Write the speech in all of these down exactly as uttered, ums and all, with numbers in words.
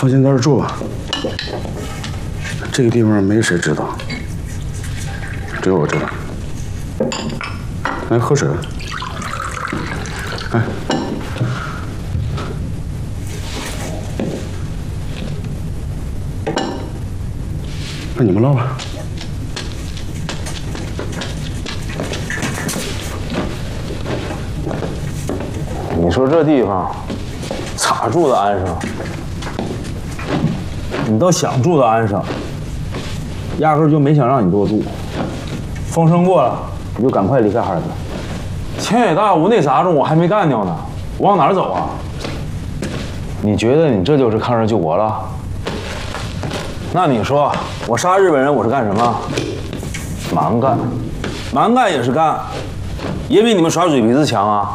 放心在这儿住吧，这个地方没谁知道，只有我知道。来，喝水。哎，那你们唠吧。 你说这地方咋住的安生？你倒想住的安生，压根儿就没想让你多住。风声过了，你就赶快离开哈尔滨。千野大屋那杂种我还没干掉呢，我往哪儿走啊？你觉得你这就是抗日救国了？那你说我杀日本人我是干什么？蛮干，蛮干也是干，也比你们耍嘴皮子强啊。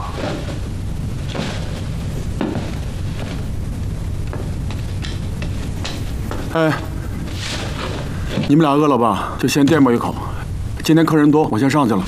哎，你们俩饿了吧？就先垫吧一口。今天客人多，我先上去了。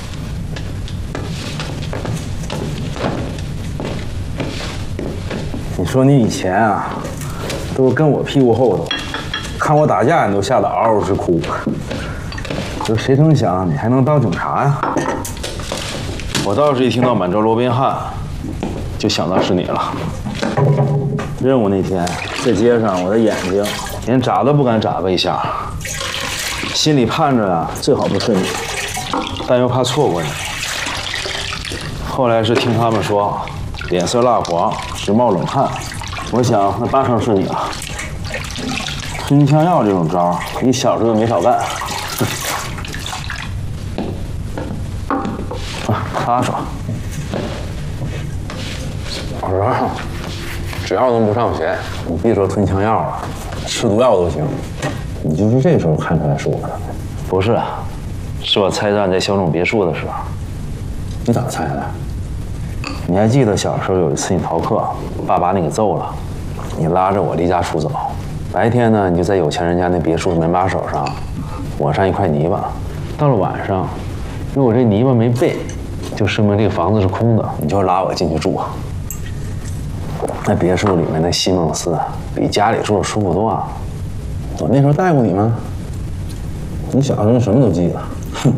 你说你以前啊，都跟我屁股后头，看我打架你都吓得嗷嗷直哭。就谁成想你还能当警察呀？我倒是一听到满洲罗宾汉，就想到是你了。任务那天在街上，我的眼睛连眨都不敢眨巴一下，心里盼着啊，最好不是你，但又怕错过你。后来是听他们说，脸色蜡黄，直冒冷汗，我想那八成是你了。吞枪药这种招，你小时候没少干。啊，擦刷。 我说，只要能不上学，你别说吞枪药了，吃毒药都行。你就是这时候看出来是我的？ 不是，是我猜战在小冢别墅的时候。 你咋猜的？ 你还记得小时候有一次你逃课，爸把你给揍了，你拉着我离家出走。白天呢，你就在有钱人家那别墅门把手上抹上一块泥巴。到了晚上，如果这泥巴没背，就说明这个房子是空的，你就拉我进去住。那别墅里面那西梦寺比家里住的舒服多了。 我那时候带过你吗？你小时候什么都记得。哼！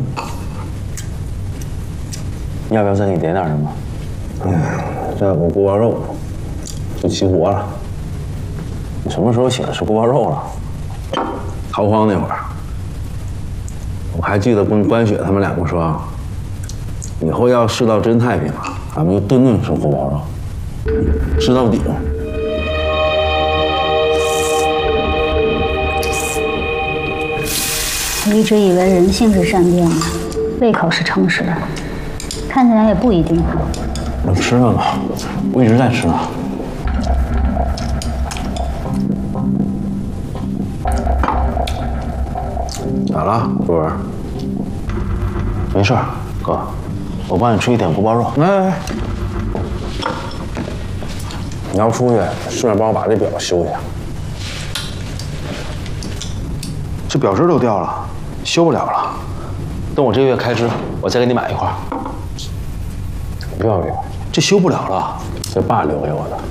要不要再给你点点什么？ 哎，再有个锅包肉，就齐活了。 你什么时候请的吃锅包肉了？ 逃荒那会儿，我还记得跟关雪他们两个说，以后要世道真太平了，咱们就顿顿吃锅包肉，吃到底。 我一直以为人性是善变的，胃口是诚实的，看起来也不一定。 我吃了呢，我一直在吃呢。咋了，主任？ 没事，哥，我帮你吃一点锅包肉。 来来来，你要出去，顺便帮我把这表修一下。 这表针都掉了，修不了了。等我这个月开支，我再给你买一块。 不要这个， 这修不了了， 这爸留给我的。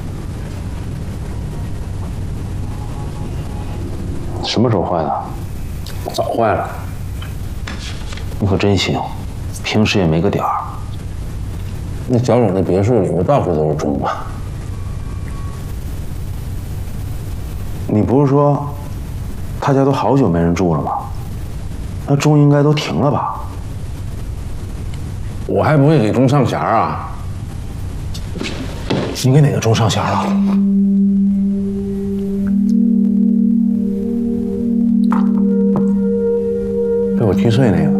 什么时候坏的？ 早坏了。 你可真行，平时也没个点儿。 那小冢那别墅里面到处都是钟吧？ 你不是说他家都好久没人住了吗？那钟应该都停了吧？ 我还不会给钟上弦啊！ 你给哪个钟上弦了？ 被我踢碎那个。